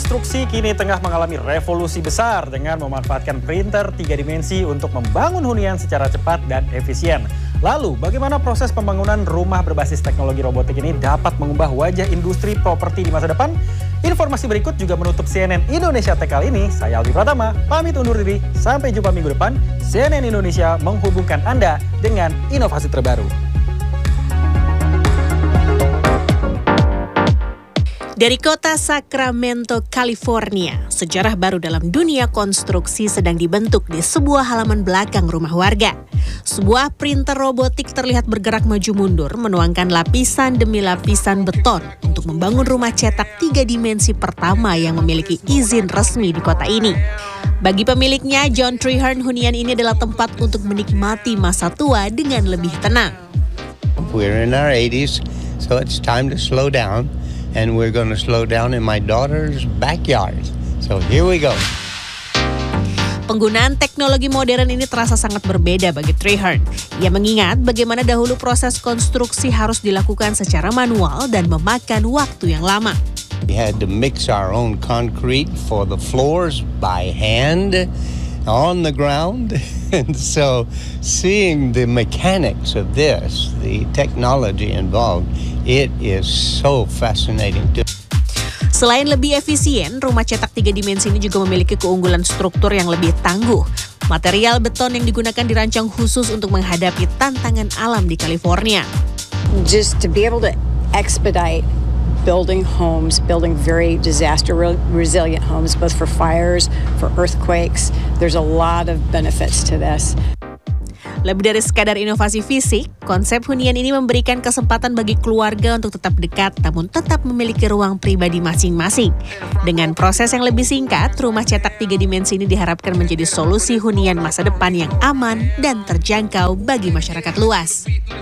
konstruksi kini tengah mengalami revolusi besar dengan memanfaatkan printer 3 dimensi untuk membangun hunian secara cepat dan efisien. Lalu, bagaimana proses pembangunan rumah berbasis teknologi robotik ini dapat mengubah wajah industri properti di masa depan? Informasi berikut juga menutup CNN Indonesia Tech kali ini. Saya Aldi Pratama, pamit undur diri. Sampai jumpa minggu depan. CNN Indonesia menghubungkan Anda dengan inovasi terbaru. Dari kota Sacramento, California, sejarah baru dalam dunia konstruksi sedang dibentuk di sebuah halaman belakang rumah warga. Sebuah printer robotik terlihat bergerak maju mundur, menuangkan lapisan demi lapisan beton untuk membangun rumah cetak 3 dimensi pertama yang memiliki izin resmi di kota ini. Bagi pemiliknya, John Treherne, hunian ini adalah tempat untuk menikmati masa tua dengan lebih tenang. We're in our 80s, so it's time to slow down. And we're going to slow down in my daughter's backyard. So here we go. Penggunaan teknologi modern ini terasa sangat berbeda bagi Treherne. Ia mengingat bagaimana dahulu proses konstruksi harus dilakukan secara manual dan memakan waktu yang lama. We had to mix our own concrete for the floors by hand on the ground. And so seeing the mechanics of this, the technology involved, it is so fascinating. Selain lebih efisien, rumah cetak 3 dimensi ini juga memiliki keunggulan struktur yang lebih tangguh. Material beton yang digunakan dirancang khusus untuk menghadapi tantangan alam di California. Just to be able to expedite building homes, building very disaster resilient homes, both for fires, for earthquakes. There's a lot of benefits to this. Lebih dari sekadar inovasi fisik, konsep hunian ini memberikan kesempatan bagi keluarga untuk tetap dekat namun tetap memiliki ruang pribadi masing-masing. Dengan proses yang lebih singkat, rumah cetak 3 dimensi ini diharapkan menjadi solusi hunian masa depan yang aman dan terjangkau bagi masyarakat luas.